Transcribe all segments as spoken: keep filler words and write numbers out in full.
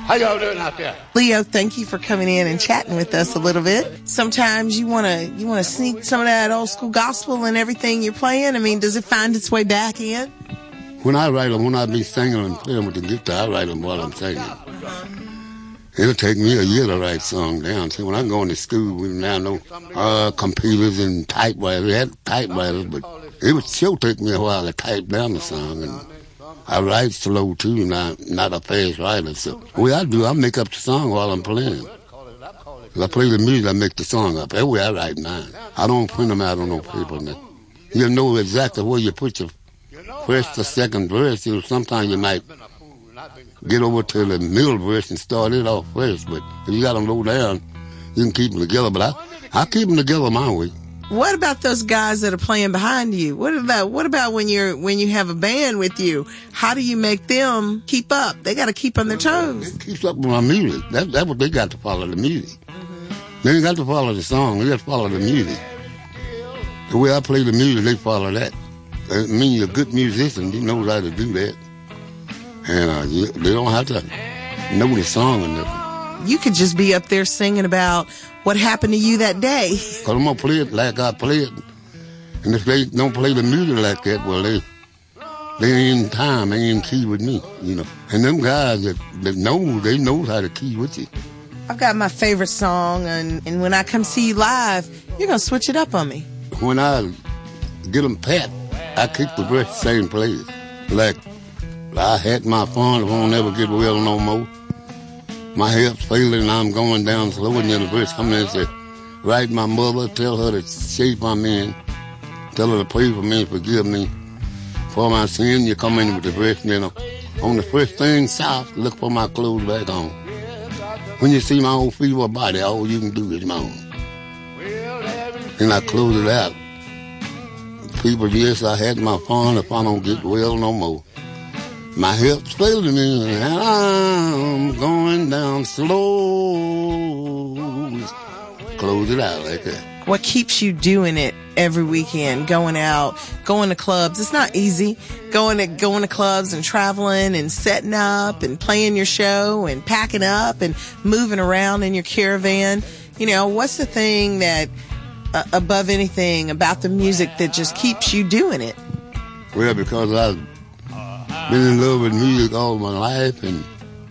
How y'all doing out there? Leo, thank you for coming in and chatting with us a little bit. Sometimes you want to you want to sneak some of that old school gospel and everything you're playing. I mean, does it find its way back in? When I write them, when I be singing and playing with the guitar, I write them while I'm singing. It'll take me a year to write songs down. See, when I'm going to school, we now know uh, computers and typewriters. We had typewriters, but it would still take me a while to type down the song. And I write slow, too, and I'm not a fast writer. So the way I do, I make up the song while I'm playing. If I play the music, I make the song up. That's the way I write mine. I don't print them out on no paper. You know exactly where you put your first or second verse. You know, sometimes you might get over to the middle verse and start it off first, but if you got them low down, you can keep them together. But I, I keep them together my way. What about those guys that are playing behind you? What about what about when you're when you have a band with you? How do you make them keep up? They got to keep on their toes. It keeps up with my music. That, that's what they got to follow, the music. Mm-hmm. They ain't got to follow the song. They got to follow the music. The way I play the music, they follow that. I mean, you're a good musician. You know how to do that. And uh, you, they don't have to know the song or nothing. You could just be up there singing about what happened to you that day. Because I'm going to play it like I play it. And if they don't play the music like that, well, they they ain't in time. They ain't in key with me, you know. And them guys that, that know, they know how to key with you. I've got my favorite song, and, and when I come see you live, you're going to switch it up on me. When I get them pat, I keep the verse the same place. Like, I had my fun, I won't ever get well no more. My hips failing, I'm going down slow, and then the verse come in and say, write my mother, tell her the shape I'm in, tell her to pray for me and forgive me for my sin. You come in with the verse, and then on the first thing south, look for my clothes back on. When you see my old feeble body, all you can do is moan. And I close it out. People, yes, I had my fun, if I don't get well no more. My hips failing me, and I'm going down slow. Close it out like that. What keeps you doing it every weekend, going out, going to clubs? It's not easy. Going to going to clubs and traveling and setting up and playing your show and packing up and moving around in your caravan. You know, what's the thing that, uh, above anything, about the music that just keeps you doing it? Well, because I've been in love with music all my life, and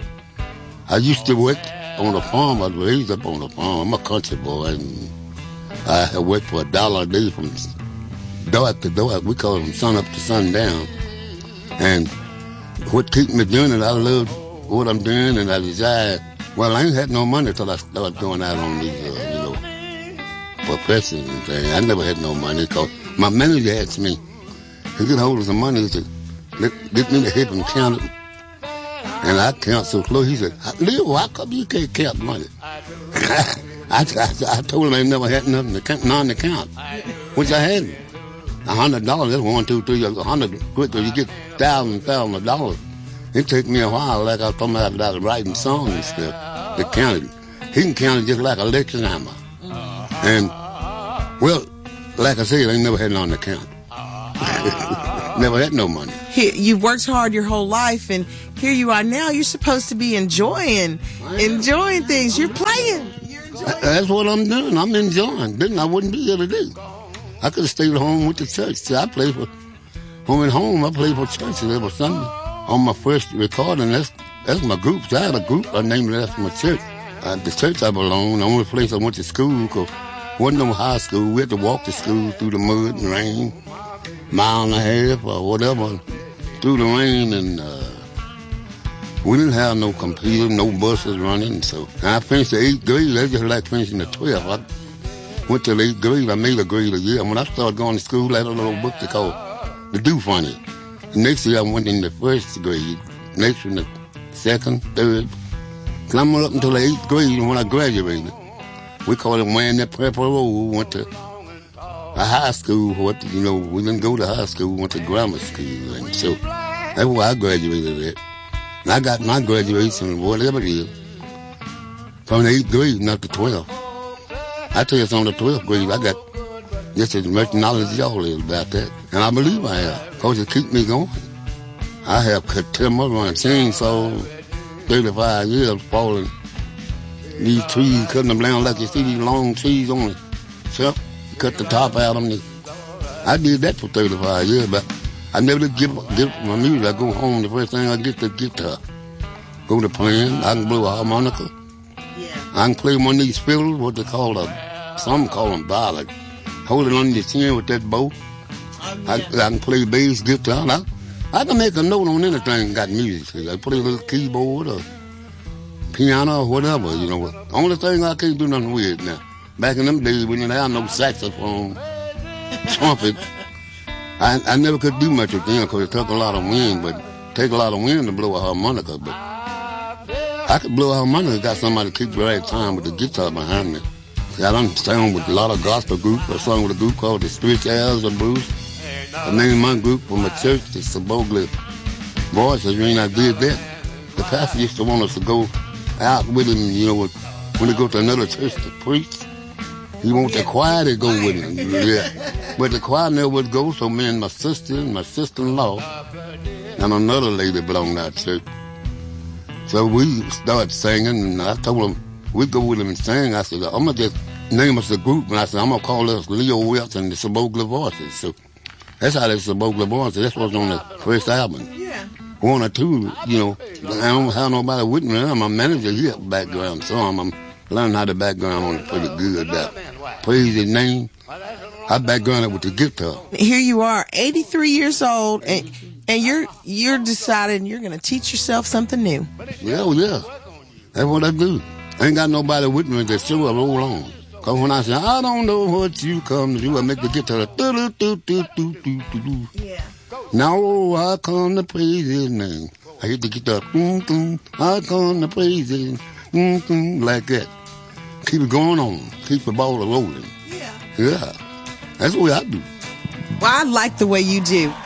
I used to work on a farm. I was raised up on a farm. I'm a country boy, and I have worked for a dollar a day from dark to dark. We call them sun up to sundown. And what keeps me doing it, I love what I'm doing, and I desire. Well, I ain't had no money till I started going out on these, uh, you know, professions and things. I never had no money because my manager asked me, he could hold some money to get me to help him count it. And I count so close. He said, Leo, how come you can't count money? I, I, I told him I never had nothing to count, none to count, which I hadn't. A hundred dollars, that's one, two, three, a hundred quick, you get thousands, thousands of dollars. It took me a while, like I was talking about, about writing songs and stuff, to count it. He can count it just like a Lexus hammer. And, well, like I said, I ain't never had none to count. Never had no money. Here, you've worked hard your whole life, and here you are now. You're supposed to be enjoying, enjoying things. You're playing. You're enjoying. That's what I'm doing. I'm enjoying. Then I wouldn't be here today. I could have stayed home with the church. See, I play for, home and home, I play for churches every Sunday. On my first recording, that's that's my group. So I had a group, I named it after my church. Uh, the church I belong, the only place I went to school, because wasn't no high school. We had to walk to school through the mud and rain, mile and a half or whatever, through the rain, and uh, we didn't have no computer, no buses running. So I finished the eighth grade. That's just like finishing the twelfth. I went to the eighth grade. I made a grade a year. And when I started going to school, I had a little book they called The Do Funny. The next year I went in the first grade. Next one the second, third. Climbing up until the eighth grade. And when I graduated, we called it wearing that purple robe. Went to a high school. What you know, we didn't go to high school. We went to grammar school, and so that's where I graduated at. And I got my graduation, whatever it is, from the eighth grade, not the twelfth. I tell you, it's on the twelfth grade. I got just as much knowledge as y'all is about that, and I believe I have, because it keeps me going. I have timber, run chainsaws, thirty-five years falling. These trees, cutting them down like you see these long trees on the shelf. Cut the top out of them. I did that for thirty-five years, but I never did give, give my music. I go home, the first thing I get the guitar. Go to playing. I can blow a harmonica. Yeah. I can play one of these fiddles, what they call a, some call them ballad. Hold it on your chin with that bow. Oh, yeah. I, I can play bass guitar. I, I can make a note on anything got music. I play a little keyboard or piano or whatever, you know. The only thing I can't do nothing with now. Back in them days when you didn't have no saxophone, trumpet, I, I never could do much with them because it took a lot of wind, but it take a lot of wind to blow a harmonica. But I could blow a harmonica, got somebody to keep the right time with the guitar behind me. See, I done sang with a lot of gospel groups. I sung with a group called the Street Airs of Bruce. I named my group from a church, the Sabogli Voices. When I did that, the pastor used to want us to go out with him, you know, when they go to another church to preach. He want the choir to go with him. Yeah. But the choir never would go, so me and my sister and my sister-in-law and another lady belonged to that church. So we started singing, and I told them, we go with him and sing. I said, I'm going to just name us the group, and I said, I'm going to call us Leo Wilts and the Sabogli Voices. So that's how the Sabogli Voices, that's what's on the first album. Yeah. One or two, you know, I don't have nobody with me. I'm a manager here background, so I'm, I'm learning how to background on it pretty good. That praise his name. I background it with the guitar. Here you are, eighty-three years old, and and you're you're deciding you're going to teach yourself something new. Yeah, well, yeah. That's what I do. I ain't got nobody with me to show I roll on. Because when I say, I don't know what you come to do, I make the guitar. Do, do, do, do, do, do, do. Yeah. Now I come to praise his name. I hit the guitar. Mm, mm, I come to praise his name. Mm, mm, like that. Keep it going on. Keep the ball rolling. Yeah. Yeah. That's the way I do. Well, I like the way you do.